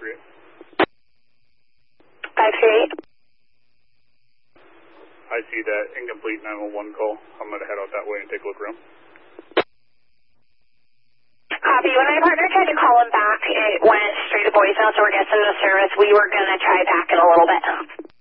538. 538. I see that incomplete 911 call. I'm going to head out that way and take a look around. Copy. When my partner tried to call him back, it went straight to voicemail, so we're getting the service. We were going to try back in a little bit.